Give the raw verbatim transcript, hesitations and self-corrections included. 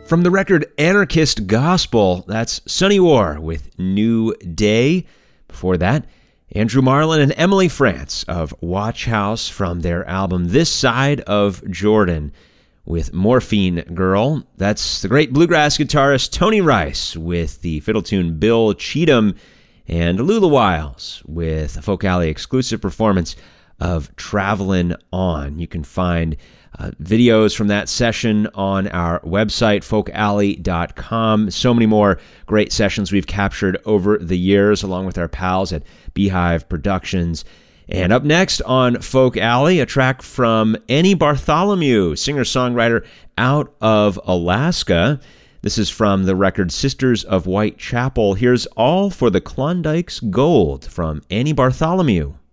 From the record Anarchist Gospel, that's Sunny War with New Day. Before that, Andrew Marlin and Emily France of Watch House from their album This Side of Jordan with Morphine Girl. That's the great bluegrass guitarist Tony Rice with the fiddle tune Bill Cheatham, and Lula Wiles with a Folk Alley exclusive performance of Travelin' On. You can find uh, videos from that session on our website, folk alley dot com. So many more great sessions we've captured over the years, along with our pals at Beehive Productions. And up next on Folk Alley, a track from Annie Bartholomew, singer-songwriter out of Alaska. This is from the record Sisters of Whitechapel. Here's All for the Klondike's Gold from Annie Bartholomew.